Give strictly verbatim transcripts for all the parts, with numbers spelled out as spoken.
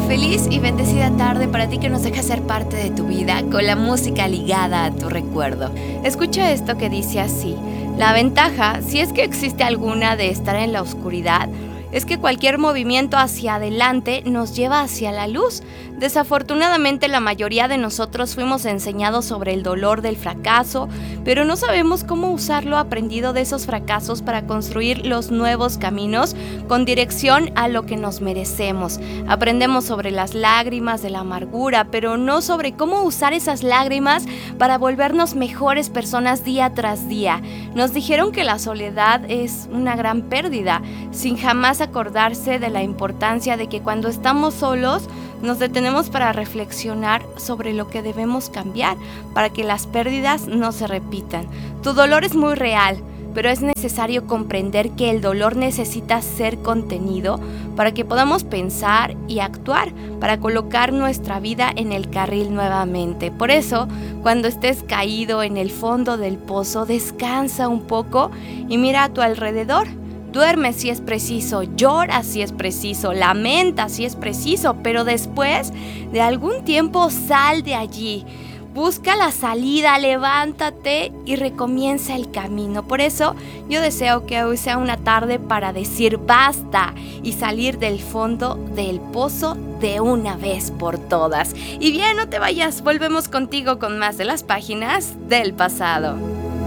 Feliz y bendecida tarde para ti que nos deja ser parte de tu vida con la música ligada a tu recuerdo. Escucha esto que dice así: la ventaja, si es que existe alguna, de estar en la oscuridad, es que cualquier movimiento hacia adelante nos lleva hacia la luz. Desafortunadamente, la mayoría de nosotros fuimos enseñados sobre el dolor del fracaso, pero no sabemos cómo usar lo aprendido de esos fracasos para construir los nuevos caminos con dirección a lo que nos merecemos. Aprendemos sobre las lágrimas de la amargura, pero no sobre cómo usar esas lágrimas para volvernos mejores personas día tras día. Nos dijeron que la soledad es una gran pérdida, sin jamás acordarse de la importancia de que cuando estamos solos nos detenemos para reflexionar sobre lo que debemos cambiar para que las pérdidas no se repitan. Tu dolor es muy real, pero es necesario comprender que el dolor necesita ser contenido para que podamos pensar y actuar, para colocar nuestra vida en el carril nuevamente. Por eso, cuando estés caído en el fondo del pozo, descansa un poco y mira a tu alrededor. Duerme si es preciso, llora si es preciso, lamenta si es preciso, pero después de algún tiempo sal de allí. Busca la salida, levántate y recomienza el camino. Por eso yo deseo que hoy sea una tarde para decir basta y salir del fondo del pozo de una vez por todas. Y bien, no te vayas, volvemos contigo con más de las páginas del pasado.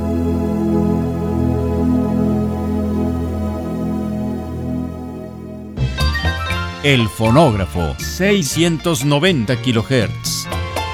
El fonógrafo, seiscientos noventa kilohertz.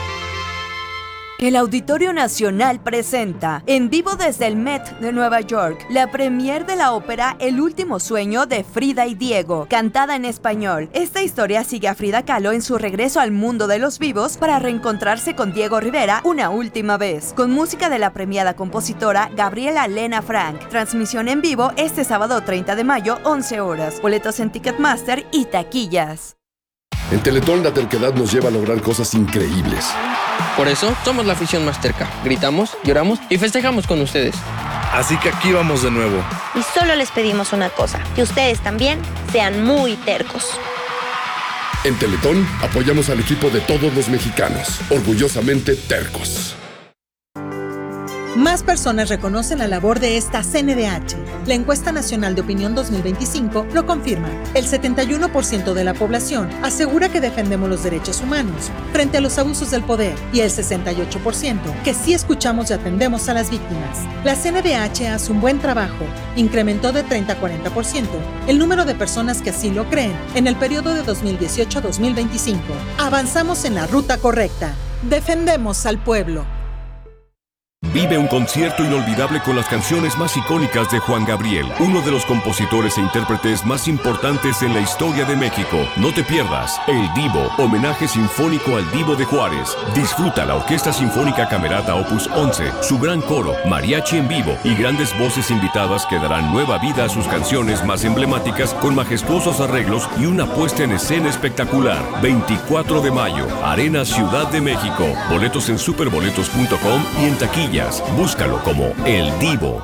El Auditorio Nacional presenta, en vivo desde el Met de Nueva York, la premier de la ópera El último sueño de Frida y Diego, cantada en español. Esta historia sigue a Frida Kahlo en su regreso al mundo de los vivos para reencontrarse con Diego Rivera una última vez, con música de la premiada compositora Gabriela Lena Frank. Transmisión en vivo este sábado treinta de mayo, once horas. Boletos en Ticketmaster y taquillas. En Teletón la terquedad nos lleva a lograr cosas increíbles. Por eso somos la afición más terca. Gritamos, lloramos y festejamos con ustedes. Así que aquí vamos de nuevo. Y solo les pedimos una cosa, que ustedes también sean muy tercos. En Teletón apoyamos al equipo de todos los mexicanos, orgullosamente tercos. Más personas reconocen la labor de esta C N D H. La Encuesta Nacional de Opinión dos mil veinticinco lo confirma. El setenta y uno por ciento de la población asegura que defendemos los derechos humanos frente a los abusos del poder y el sesenta y ocho por ciento que sí escuchamos y atendemos a las víctimas. La C N D H hace un buen trabajo. Incrementó de treinta a cuarenta por ciento el número de personas que así lo creen en el periodo de dos mil dieciocho a dos mil veinticinco. Avanzamos en la ruta correcta. Defendemos al pueblo. Vive un concierto inolvidable con las canciones más icónicas de Juan Gabriel, uno de los compositores e intérpretes más importantes en la historia de México. No te pierdas El Divo, homenaje sinfónico al Divo de Juárez. Disfruta la Orquesta Sinfónica Camerata Opus once, su gran coro, mariachi en vivo y grandes voces invitadas que darán nueva vida a sus canciones más emblemáticas con majestuosos arreglos y una puesta en escena espectacular. veinticuatro de mayo, Arena Ciudad de México. Boletos en superboletos punto com y en taquilla. Búscalo como El Divo.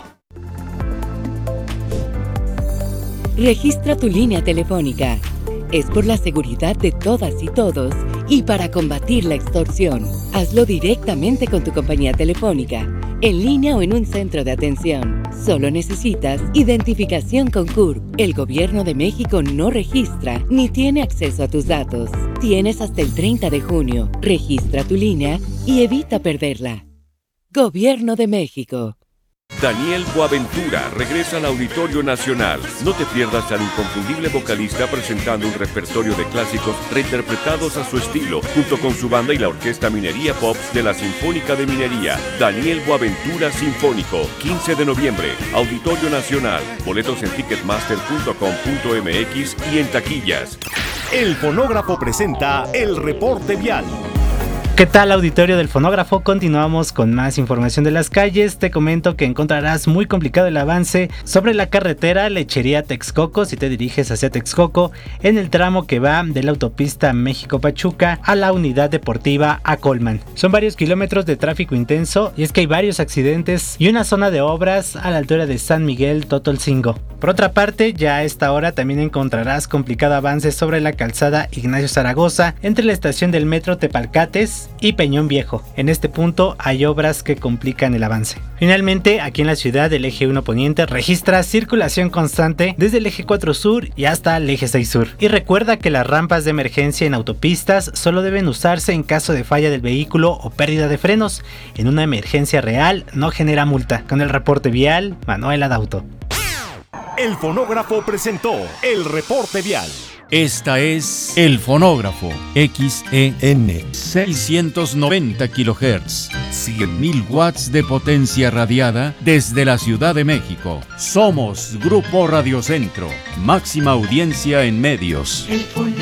Registra tu línea telefónica. Es por la seguridad de todas y todos y para combatir la extorsión. Hazlo directamente con tu compañía telefónica, en línea o en un centro de atención. Solo necesitas identificación con C U R P. El Gobierno de México no registra ni tiene acceso a tus datos. Tienes hasta el treinta de junio. Registra tu línea y evita perderla. Gobierno de México. Daniel Boaventura regresa al Auditorio Nacional. No te pierdas al inconfundible vocalista presentando un repertorio de clásicos reinterpretados a su estilo, junto con su banda y la Orquesta Minería Pops de la Sinfónica de Minería. Daniel Boaventura Sinfónico, quince de noviembre, Auditorio Nacional. Boletos en ticketmaster punto com punto m x y en taquillas. El fonógrafo presenta el reporte vial. ¿Qué tal, auditorio del Fonógrafo? Continuamos con más información de las calles. Te comento que encontrarás muy complicado el avance sobre la carretera Lechería Texcoco si te diriges hacia Texcoco en el tramo que va de la autopista México-Pachuca a la unidad deportiva Acolman. Son varios kilómetros de tráfico intenso y es que hay varios accidentes y una zona de obras a la altura de San Miguel Totolcingo. Por otra parte, ya a esta hora también encontrarás complicado avance sobre la calzada Ignacio Zaragoza entre la estación del metro Tepalcates y Peñón Viejo. En este punto hay obras que complican el avance. Finalmente, aquí en la ciudad, el eje uno Poniente registra circulación constante desde el eje cuatro Sur y hasta el eje seis Sur. Y recuerda que las rampas de emergencia en autopistas solo deben usarse en caso de falla del vehículo o pérdida de frenos. En una emergencia real no genera multa. Con el reporte vial, Manuel Adauto. El Fonógrafo presentó el reporte vial. Esta es El Fonógrafo, X E N seiscientos noventa kilohertz, cien mil watts de potencia radiada desde la Ciudad de México. Somos Grupo Radio Centro, máxima audiencia en medios. El